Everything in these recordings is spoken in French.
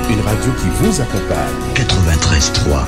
une radio qui vous accompagne. 93.3.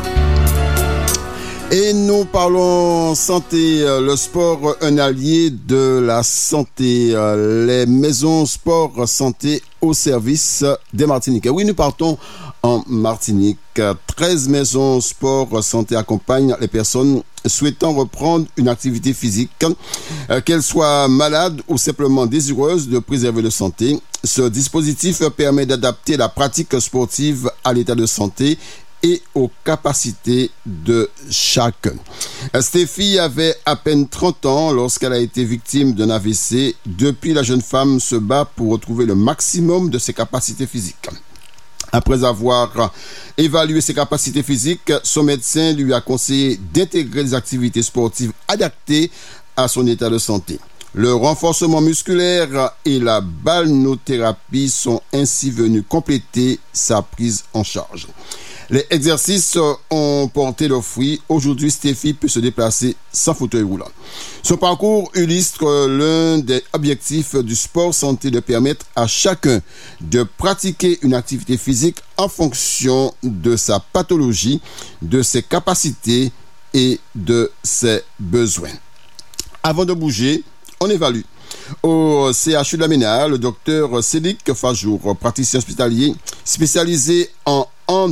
Et nous parlons santé, le sport, un allié de la santé, les maisons sport santé au service des Martiniquais. Oui, nous partons en Martinique. 13 maisons sport santé accompagnent les personnes souhaitant reprendre une activité physique, qu'elles soient malades ou simplement désireuses de préserver leur santé. Ce dispositif permet d'adapter la pratique sportive à l'état de santé et aux capacités de chacun. Stéphie avait à peine 30 ans lorsqu'elle a été victime d'un AVC. Depuis, la jeune femme se bat pour retrouver le maximum de ses capacités physiques. Après avoir évalué ses capacités physiques, son médecin lui a conseillé d'intégrer des activités sportives adaptées à son état de santé. Le renforcement musculaire et la balnéothérapie sont ainsi venus compléter sa prise en charge. Les exercices ont porté leurs fruits. Aujourd'hui, Stéphie peut se déplacer sans fauteuil roulant. Son parcours illustre l'un des objectifs du sport santé de permettre à chacun de pratiquer une activité physique en fonction de sa pathologie, de ses capacités et de ses besoins. Avant de bouger, on évalue. Au CHU de la MENA, le docteur Cédric Fajour, praticien hospitalier spécialisé en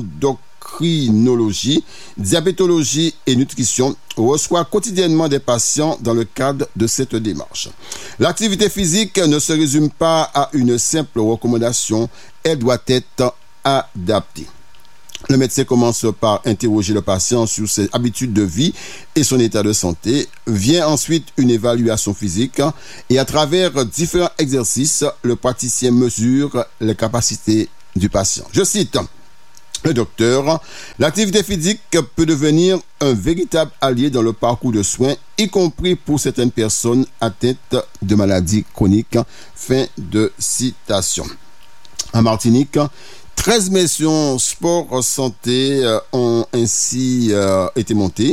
endocrinologie, diabétologie et nutrition, reçoit quotidiennement des patients dans le cadre de cette démarche. L'activité physique ne se résume pas à une simple recommandation, elle doit être adaptée. Le médecin commence par interroger le patient sur ses habitudes de vie et son état de santé. Vient ensuite une évaluation physique et à travers différents exercices, le praticien mesure les capacités du patient. Je cite le docteur, l'activité physique peut devenir un véritable allié dans le parcours de soins, y compris pour certaines personnes atteintes de maladies chroniques. Fin de citation. En Martinique, 13 maisons sport santé ont ainsi été montées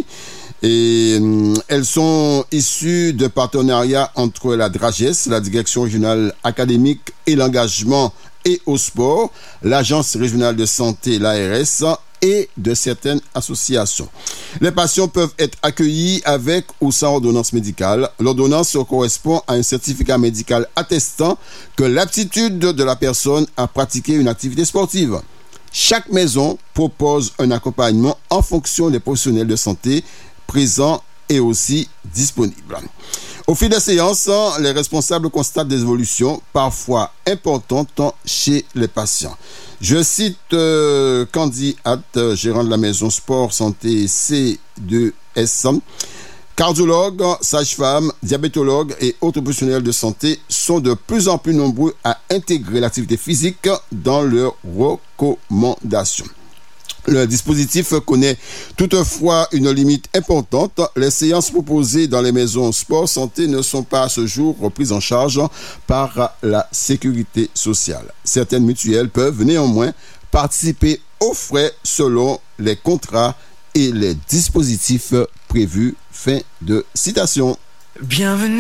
et elles sont issues de partenariats entre la DRAGES, la Direction régionale académique et l'engagement et au sport, l'Agence régionale de santé, l'ARS, et de certaines associations. Les patients peuvent être accueillis avec ou sans ordonnance médicale. L'ordonnance correspond à un certificat médical attestant que l'aptitude de la personne à pratiquer une activité sportive. Chaque maison propose un accompagnement en fonction des professionnels de santé présents et aussi disponibles. Au fil des séances, les responsables constatent des évolutions parfois importantes chez les patients. Je cite Candy Hatt, gérant de la maison sport santé C2S. Cardiologues, sages-femmes, diabétologues et autres professionnels de santé sont de plus en plus nombreux à intégrer l'activité physique dans leurs recommandations. Le dispositif connaît toutefois une limite importante. Les séances proposées dans les maisons sport santé ne sont pas à ce jour prises en charge par la sécurité sociale. Certaines mutuelles peuvent néanmoins participer aux frais selon les contrats et les dispositifs prévus. Fin de citation. Bienvenue.